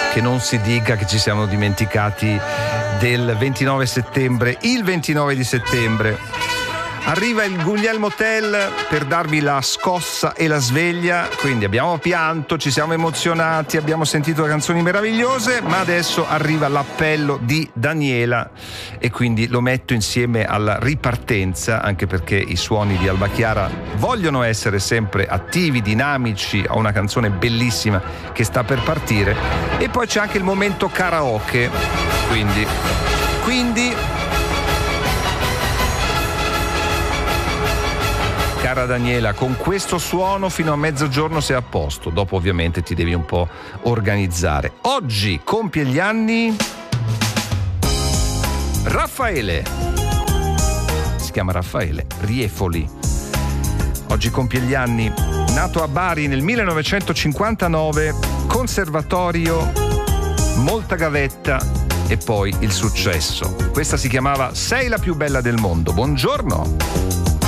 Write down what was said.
che non si dica che ci siamo dimenticati del 29 settembre, il 29 di settembre. Arriva il Guglielmo Tell per darvi la scossa e la sveglia, quindi abbiamo pianto, ci siamo emozionati, abbiamo sentito canzoni meravigliose, ma adesso arriva l'appello di Daniela e quindi lo metto insieme alla ripartenza, anche perché i suoni di Alba Chiara vogliono essere sempre attivi, dinamici, ho una canzone bellissima che sta per partire e poi c'è anche il momento karaoke, quindi cara Daniela, con questo suono fino a mezzogiorno sei a posto, dopo ovviamente ti devi un po' organizzare. Oggi compie gli anni Raffaele, si chiama Raffaele Riefoli, oggi compie gli anni, nato a Bari nel 1959, conservatorio, molta gavetta e poi il successo. Questa si chiamava Sei la più bella del mondo. Buongiorno.